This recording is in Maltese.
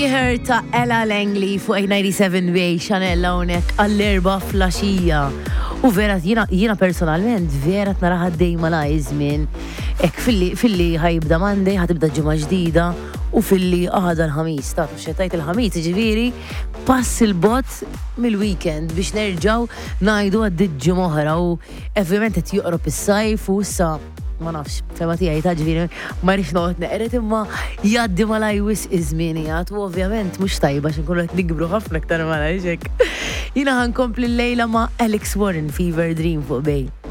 Her ta' Ella Langley fuq 97 Way Chanel hawnhekk għall-erba' flaxija. U vera jiena personalment vera naraha dejma la żmien. Hekk filli ħajbda Monday ħatibda ġimgħa ġdida u filli għada l-ħamis. Tagħtu xetajt il-ħamis ġifieri pass il-bot mill-weekend biex nerġgħu ngħidu għaddit ġimgħa oħra u ovvjament qed joqrob is-sajf u issa ma nafx, fema tijaj ta' ġviri, ma rix noqt neqret imma jaddi ma lajwis izminijat u ovvjament mux tajba xinkunu għet nikbru ħafna ktar ma lajxek. Jina ħankompli l-lejla ma' Alex Warren, Fever Dream fuq bej.